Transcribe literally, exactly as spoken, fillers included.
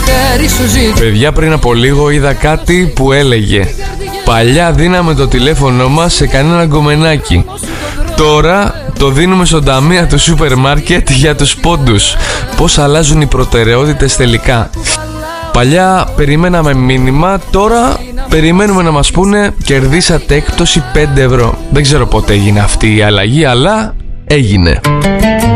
Παιδιά, πριν από λίγο είδα κάτι που έλεγε: παλιά δίναμε το τηλέφωνο μας σε κανένα γκομενάκι. Τώρα το δίνουμε στον ταμεία του σούπερ μάρκετ για τους πόντους. Πώς αλλάζουν οι προτεραιότητες τελικά. Παλιά περιμέναμε μήνυμα, τώρα περιμένουμε να μας πούνε κερδίσατε έκπτωση πέντε ευρώ. Δεν ξέρω πότε έγινε αυτή η αλλαγή, αλλά έγινε.